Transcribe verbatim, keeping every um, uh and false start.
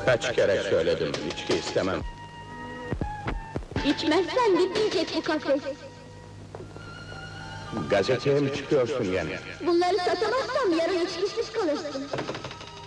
Kaç kere söyledim, içki istemem. İçmezsen bitmeyecek bu kafes. Gazeteye mi çıkıyorsun yani? Bunları satamazsam yarın içkisiz kalırsın.